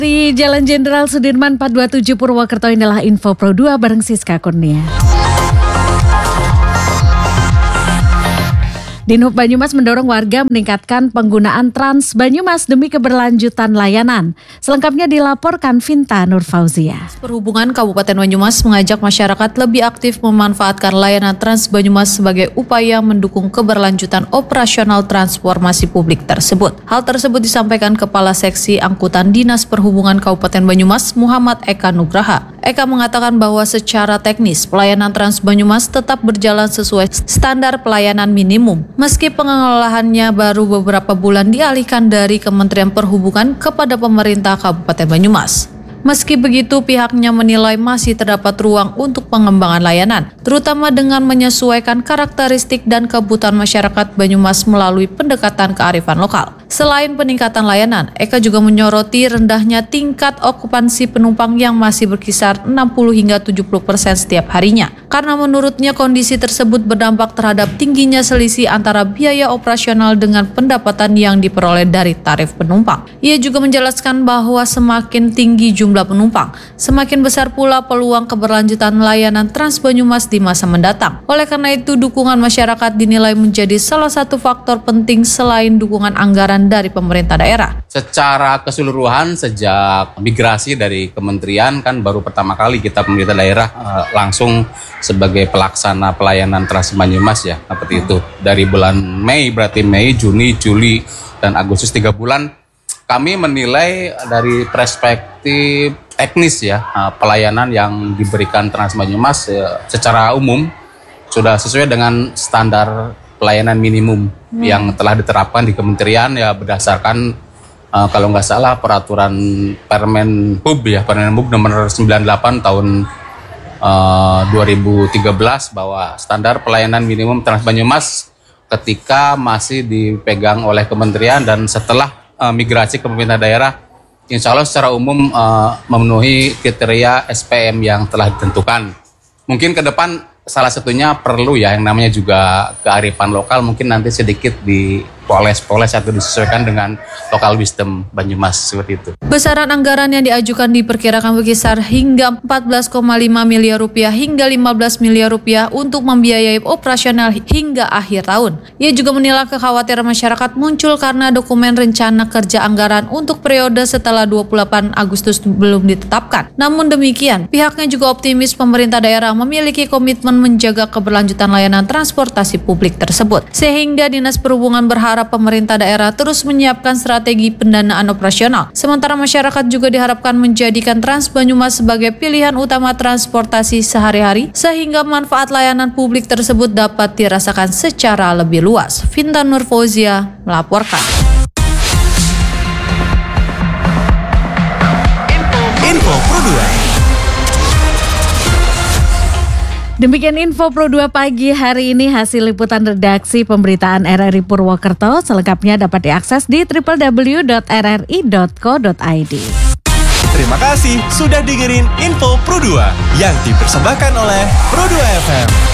Di Jalan Jenderal Sudirman 427 Purwokerto, inilah info Pro 2 bareng Siska Kurnia. Dinhub Banyumas mendorong warga meningkatkan penggunaan Trans Banyumas demi keberlanjutan layanan. Selengkapnya dilaporkan Vinta Nurfauzia. Perhubungan Kabupaten Banyumas mengajak masyarakat lebih aktif memanfaatkan layanan Trans Banyumas sebagai upaya mendukung keberlanjutan operasional transportasi publik tersebut. Hal tersebut disampaikan Kepala Seksi Angkutan Dinas Perhubungan Kabupaten Banyumas, Muhammad Eka Nugraha. Eka mengatakan bahwa secara teknis pelayanan Trans Banyumas tetap berjalan sesuai standar pelayanan minimum. Meski pengelolaannya baru beberapa bulan dialihkan dari Kementerian Perhubungan kepada pemerintah Kabupaten Banyumas. Meski begitu, pihaknya menilai masih terdapat ruang untuk pengembangan layanan, terutama dengan menyesuaikan karakteristik dan kebutuhan masyarakat Banyumas melalui pendekatan kearifan lokal. Selain peningkatan layanan, Eka juga menyoroti rendahnya tingkat okupansi penumpang yang masih berkisar 60 hingga 70% setiap harinya. Karena menurutnya kondisi tersebut berdampak terhadap tingginya selisih antara biaya operasional dengan pendapatan yang diperoleh dari tarif penumpang. Ia juga menjelaskan bahwa semakin tinggi jumlah penumpang, semakin besar pula peluang keberlanjutan layanan Trans Banyumas di masa mendatang. Oleh karena itu, dukungan masyarakat dinilai menjadi salah satu faktor penting selain dukungan anggaran dari pemerintah daerah. Secara keseluruhan sejak migrasi dari kementerian kan baru pertama kali kita pemerintah daerah langsung sebagai pelaksana pelayanan Trans Banyumas ya, seperti itu. Dari bulan Mei, berarti Mei, Juni, Juli, dan Agustus 3 bulan kami menilai dari perspektif teknis ya, pelayanan yang diberikan Trans Banyumas secara umum sudah sesuai dengan standar pelayanan minimum yang telah diterapkan di kementerian ya, berdasarkan kalau nggak salah peraturan Permenhub ya, Permenhub nomor 98 tahun 2013 bahwa standar pelayanan minimum Trans Banyumas ketika masih dipegang oleh kementerian dan setelah migrasi ke pemerintah daerah, insya Allah secara umum memenuhi kriteria SPM yang telah ditentukan. Mungkin ke depan salah satunya perlu ya yang namanya juga kearifan lokal, mungkin nanti sedikit dipoles-poles atau disesuaikan dengan lokal wisdom Banyumas, seperti itu. Besaran anggaran yang diajukan diperkirakan berkisar hingga 14,5 miliar rupiah hingga 15 miliar rupiah untuk membiayai operasional hingga akhir tahun. Ia juga menilai kekhawatiran masyarakat muncul karena dokumen rencana kerja anggaran untuk periode setelah 28 Agustus belum ditetapkan. Namun demikian, pihaknya juga optimis pemerintah daerah memiliki komitmen menjaga keberlanjutan layanan transportasi publik tersebut. Sehingga Dinas Perhubungan berharap pemerintah daerah terus menyiapkan strategi pendanaan operasional. Sementara masyarakat juga diharapkan menjadikan Trans Banyumas sebagai pilihan utama transportasi sehari-hari sehingga manfaat layanan publik tersebut dapat dirasakan secara lebih luas. Vinta Nurfauzia melaporkan. Info Pro 2. Demikian info Pro 2 pagi hari ini, hasil liputan redaksi pemberitaan RRI Purwokerto. Selengkapnya dapat diakses di www.rri.co.id. Terima kasih sudah dengerin info Pro 2 yang dipersembahkan oleh Pro 2 FM.